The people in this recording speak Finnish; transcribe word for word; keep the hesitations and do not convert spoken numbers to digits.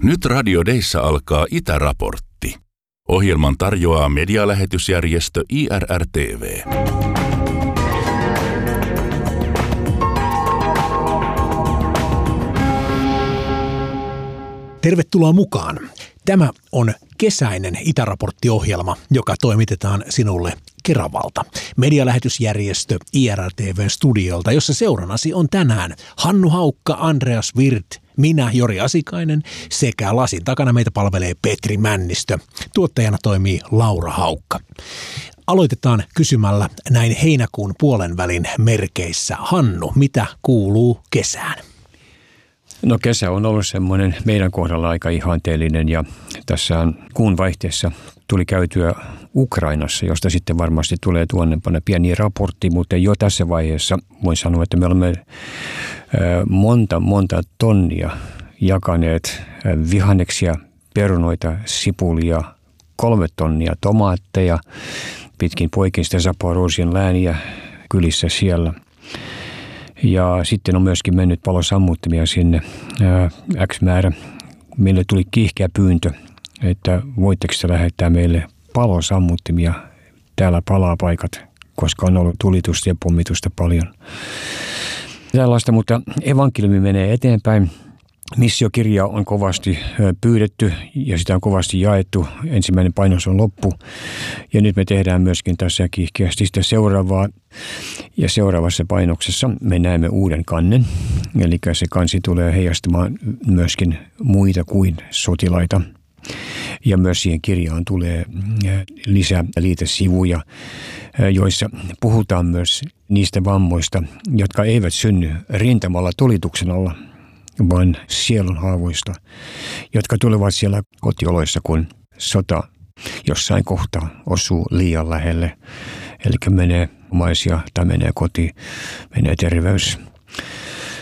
Nyt Radio Dayssä alkaa Itäraportti. Ohjelman tarjoaa medialähetysjärjestö I R R T V. Tervetuloa mukaan. Tämä on kesäinen Itäraportti-ohjelma, joka toimitetaan sinulle Keravalta. Medialähetysjärjestö I R R T V:n studiolta, jossa seurannasi on tänään Hannu Haukka, Andreas Wirth, minä Jori Asikainen sekä lasin takana meitä palvelee Petri Männistö. Tuottajana toimii Laura Haukka. Aloitetaan kysymällä näin heinäkuun puolen välin merkeissä. Hannu, mitä kuuluu kesään? No kesä on ollut semmoinen meidän kohdalla aika ihanteellinen ja tässä kuun vaihteessa tuli käytyä Ukrainassa, josta sitten varmasti tulee tuonnepana pieni raportti, mutta jo tässä vaiheessa voin sanoa, että me olemme monta, monta tonnia jakaneet vihanneksia, perunoita, sipulia, kolme tonnia tomaatteja pitkin poikin sitä Zaporozhian lääniä kylissä siellä. Ja sitten on myöskin mennyt palosammuttimia sinne ää, X määrä. Meille tuli kiihkeä pyyntö, että voitteko te lähettää meille palosammuttimia. Täällä palaa paikat, koska on ollut tulitusta ja pommitusta paljon. Tällaista, mutta evankeliumi menee eteenpäin. Missiokirja on kovasti pyydetty ja sitä on kovasti jaettu. Ensimmäinen painos on loppu ja nyt me tehdään myöskin tässä kiihkeästi sitä seuraavaa. Ja seuraavassa painoksessa me näemme uuden kannen, eli se kansi tulee heijastamaan myöskin muita kuin sotilaita. Ja myös siihen kirjaan tulee lisää liitesivuja, joissa puhutaan myös niistä vammoista, jotka eivät synny rintamalla tulituksen alla, vaan sielunhaavoista, jotka tulevat siellä kotioloissa, kun sota jossain kohtaa osuu liian lähelle. Eli menee omaisia tai menee koti, menee terveys